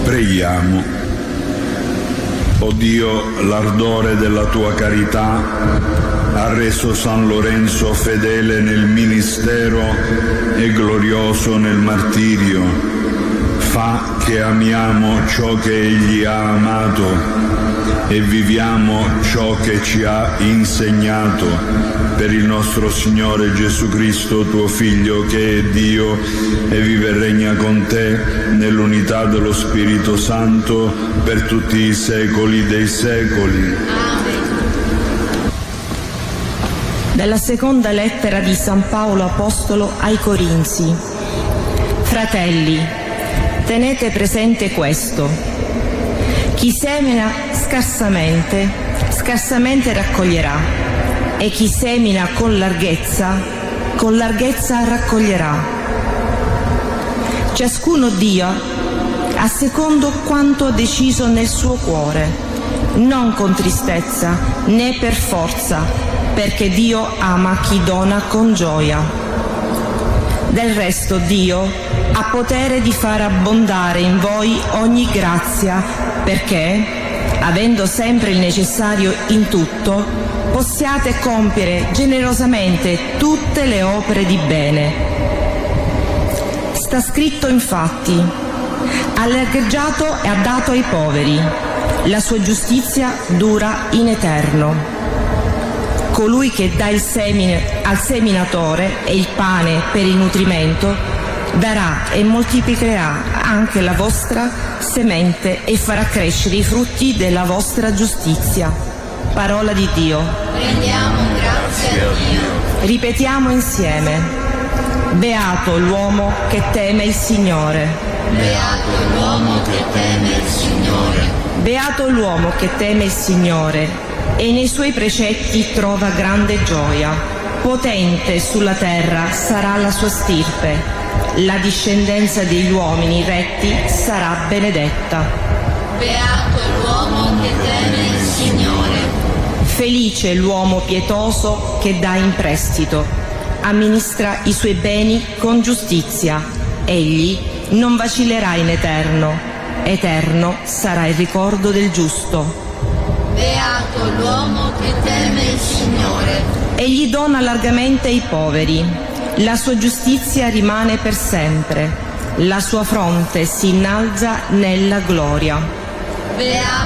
Preghiamo. O Dio, l'ardore della tua carità ha reso San Lorenzo fedele nel ministero e glorioso nel martirio. Fa che amiamo ciò che Egli ha amato e viviamo ciò che ci ha insegnato, per il nostro Signore Gesù Cristo, tuo Figlio, che è Dio e vive e regna con te nell'unità dello Spirito Santo per tutti i secoli dei secoli. Dalla seconda lettera di San Paolo Apostolo ai Corinzi. Fratelli, tenete presente questo: chi semina scarsamente raccoglierà, e chi semina con larghezza raccoglierà. Ciascuno dia a secondo quanto ha deciso nel suo cuore, non con tristezza né per forza, perché Dio ama chi dona con gioia. Del resto Dio ha potere di far abbondare in voi ogni grazia, perché, avendo sempre il necessario in tutto, possiate compiere generosamente tutte le opere di bene. Sta scritto infatti: ha largheggiato e ha dato ai poveri, la sua giustizia dura in eterno. Colui che dà il semine al seminatore e il pane per il nutrimento darà e moltiplicherà anche la vostra semente e farà crescere i frutti della vostra giustizia. Parola di Dio. Rendiamo grazie a Dio. Ripetiamo insieme: beato l'uomo che teme il Signore. Beato l'uomo che teme il Signore. Beato l'uomo che teme il Signore e nei suoi precetti trova grande gioia. Potente sulla terra sarà la sua stirpe, la discendenza degli uomini retti sarà benedetta. Beato l'uomo che teme il Signore. Felice l'uomo pietoso che dà in prestito, amministra i suoi beni con giustizia. Egli non vacillerà in eterno, eterno sarà il ricordo del giusto. Beato l'uomo che teme il Signore. Egli dona largamente ai poveri, la sua giustizia rimane per sempre, la sua fronte si innalza nella gloria. Beato